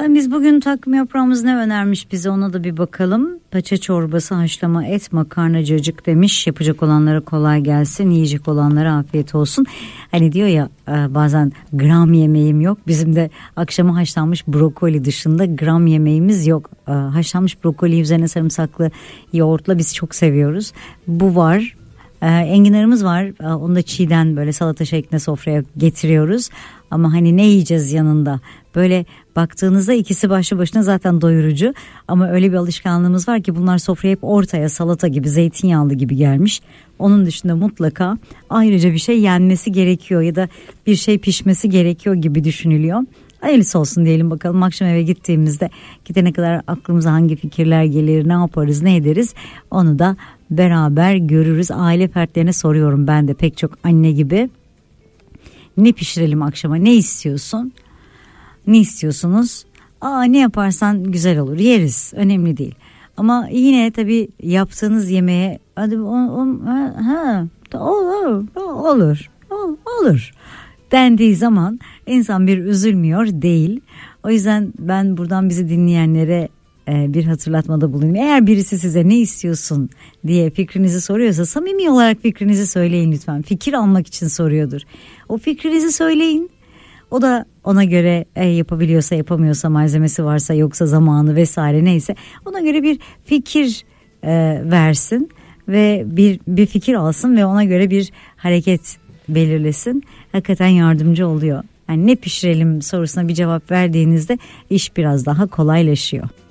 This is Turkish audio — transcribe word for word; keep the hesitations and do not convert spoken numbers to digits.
Efendim biz bugün takvim yaprağımız ne önermiş bize, ona da bir bakalım. Paça çorbası, haşlama et, makarna, cacık demiş. Yapacak olanlara kolay gelsin, yiyecek olanlara afiyet olsun. Hani diyor ya bazen gram yemeğim yok. Bizim de akşama haşlanmış brokoli dışında gram yemeğimiz yok. Haşlanmış brokoli üzerine sarımsaklı yoğurtla biz çok seviyoruz. Bu var. Enginarımız var. Onu da çiğden böyle salata şeklinde sofraya getiriyoruz. Ama hani ne yiyeceğiz yanında? Böyle baktığınızda ikisi başlı başına zaten doyurucu. Ama öyle bir alışkanlığımız var ki bunlar sofraya hep ortaya salata gibi, zeytinyağlı gibi gelmiş. Onun dışında mutlaka ayrıca bir şey yenmesi gerekiyor ya da bir şey pişmesi gerekiyor gibi düşünülüyor. Hayırlısı olsun diyelim bakalım. Akşam eve gittiğimizde gidene kadar aklımıza hangi fikirler gelir, ne yaparız, ne ederiz, onu da beraber görürüz. Aile fertlerine soruyorum ben de pek çok anne gibi. Ne pişirelim akşama, ne istiyorsun? Ne istiyorsunuz? Aa, ne yaparsan güzel olur, yeriz, önemli değil. Ama yine tabii yaptığınız yemeğe hadi o, o, ha, olur olur olur dendiği zaman insan bir üzülmüyor değil. O yüzden ben buradan bizi dinleyenlere e, bir hatırlatmada bulunayım. Eğer birisi size ne istiyorsun diye fikrinizi soruyorsa samimi olarak fikrinizi söyleyin lütfen. Fikir almak için soruyordur. O fikrinizi söyleyin. O da ona göre e, yapabiliyorsa, yapamıyorsa, malzemesi varsa, yoksa zamanı vesaire neyse ona göre bir fikir e, versin ve bir bir fikir alsın ve ona göre bir hareket belirlesin. Hakikaten yardımcı oluyor. Yani ne pişirelim sorusuna bir cevap verdiğinizde iş biraz daha kolaylaşıyor.